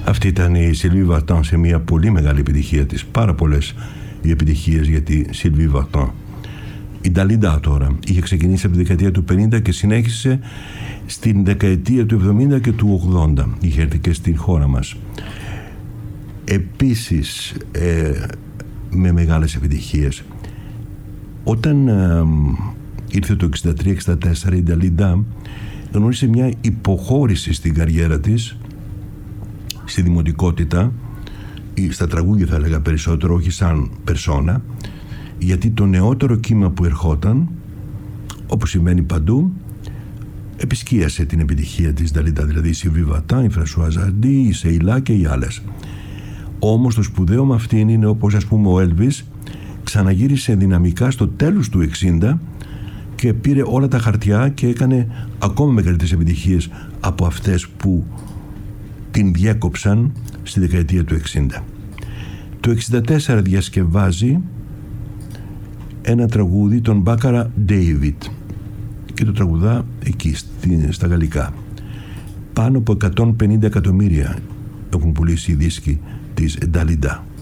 Αυτή ήταν η Sylvie Vartan σε μια πολύ μεγάλη επιτυχία της. Πάρα πολλές οι επιτυχίες για τη Sylvie Vartan. Η Νταλίντα τώρα είχε ξεκινήσει από τη δεκαετία του 50 και συνέχισε στην δεκαετία του 70 και του 80. Είχε έρθει και στην χώρα μας. Επίσης με μεγάλες επιτυχίες. Όταν ήρθε το 63-64 η Νταλίντα γνώρισε μια υποχώρηση στην καριέρα της, στη δημοτικότητα, στα τραγούδια θα έλεγα περισσότερο, όχι σαν περσόνα, γιατί το νεότερο κύμα που ερχόταν, όπως συμβαίνει παντού, επισκίασε την επιτυχία της Νταλίντα, δηλαδή η Sylvie Vartan, η Françoise Hardy, η Σεϊλά και οι άλλες. Όμως το σπουδαίο με αυτήν είναι, όπως ας πούμε ο Elvis ξαναγύρισε δυναμικά στο τέλος του 60 και πήρε όλα τα χαρτιά και έκανε ακόμα μεγαλύτερες επιτυχίες από αυτές που την διέκοψαν στη δεκαετία του 60. Το 64 διασκευάζει ένα τραγούδι των Baccara David και το τραγουδά εκεί στα γαλλικά. Πάνω από 150 εκατομμύρια έχουν πουλήσει οι δίσκοι της Νταλίντα.